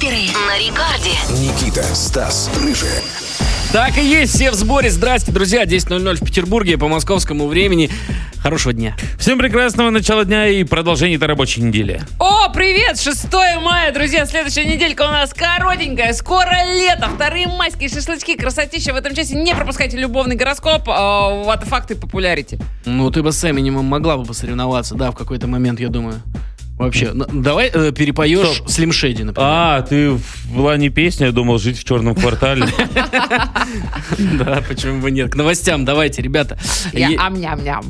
Каперы на рекорде. Никита, Стас, Рыжий. Так и есть, все в сборе. Здрасте, друзья. 10:00 в Петербурге по московскому времени. Хорошего дня. Всем прекрасного начала дня и продолжения этой рабочей недели. О, привет! 6 мая, друзья. Следующая неделька у нас коротенькая. Скоро лето. Вторые майские шашлычки. Красотища. В этом часе не пропускайте любовный гороскоп. Вот факты популярити. Ну, ты бы с Эминемом могла бы посоревноваться, да, в какой-то момент, я думаю. Вообще, давай перепоешь Slim Shady, например. А, ты была не песня, я думал, жить в черном квартале. Да, почему бы нет. К новостям давайте, ребята. Я ам-ням-ням.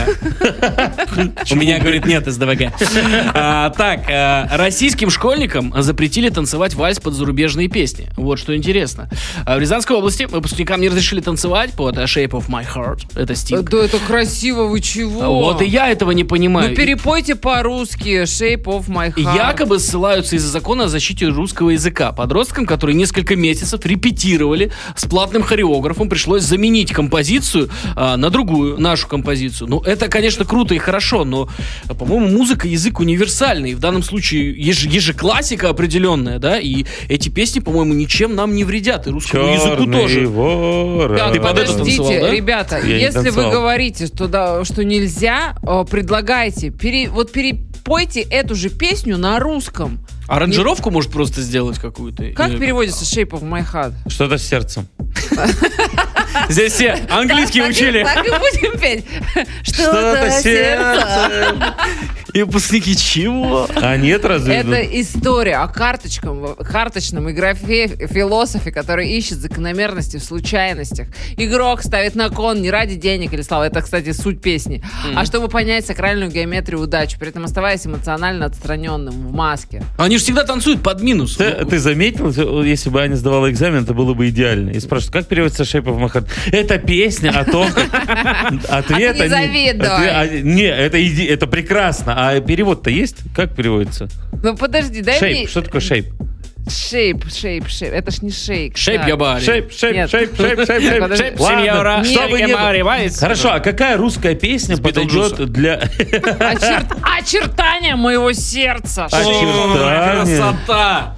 У меня, говорит, нет СДВГ. Так, российским школьникам запретили танцевать вальс под зарубежные песни. Вот что интересно. В Рязанской области выпускникам не разрешили танцевать под Shape of My Heart. Это Стинг. Да это красиво, вы чего? Вот и я этого не понимаю. Ну перепойте по-русски Shape of My Heart. Якобы ссылаются из-за закона о защите русского языка. Подросткам, которые несколько месяцев репетировали с платным хореографом, пришлось заменить композицию на другую, нашу композицию. Ну, это, конечно, круто и хорошо, но, по-моему, музыка — язык универсальный. В данном случае есть классика определенная, да, и эти песни, по-моему, ничем нам не вредят, и русскому языку тоже. Так, Ты под это подождите, танцевал, да? ребята, Я не если вы танцевал. говорите, что нельзя, предлагайте, перепойте эту же песню на русском. Аранжировку, может, просто сделать какую-то? Как переводится Shape of My Heart? Что-то с сердцем. Здесь все английский учили. Так и будем петь. Что-то Что-то сердце. И выпускники чего? А нет, разве? Это история о карточном игре философе, который ищет закономерности в случайностях. Игрок ставит на кон не ради денег или славы, это, кстати, суть песни, а чтобы понять сакральную геометрию удачи, при этом оставаясь эмоционально отстраненным в маске. Они же всегда танцуют под минус. Ты заметил, если бы Аня сдавала экзамен, это было бы идеально. И спрашивают, как переводится Shape of My Heart? Это песня о том, как... Ответ... не завидуй. Не, это прекрасно. А перевод-то есть? Как переводится? Ну подожди, дай мне... Shape. Что такое shape? Шейп. Это ж не шейк. Шейп Так. я бари. Шейп. Подожди. Ладно, чтобы не было. Нет. Хорошо, а какая русская песня Битлджуса. подойдет для... Очертания моего сердца. Очертания. Красота!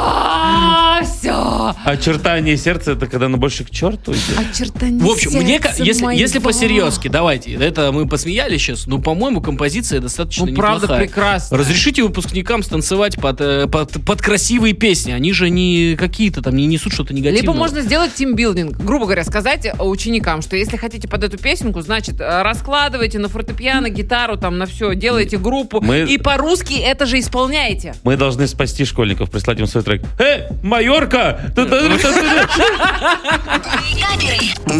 Все. Очертание сердца — это когда оно больше к черту идет? Очертания В общем, сердца если моего. по-серьезки, давайте, это мы посмеялись сейчас, но, по-моему, композиция достаточно Ну, правда, неплохая. прекрасно. Разрешите выпускникам станцевать под красивые песни. Они же не какие-то там, не несут что-то негативное. Либо можно сделать тимбилдинг. Грубо говоря, сказать ученикам, что если хотите под эту песенку, значит, раскладывайте на фортепиано, гитару, там, на все, делайте группу. И по-русски это же исполняете. Мы должны спасти школьников, прислать им свой трек. Майорка! Каперы.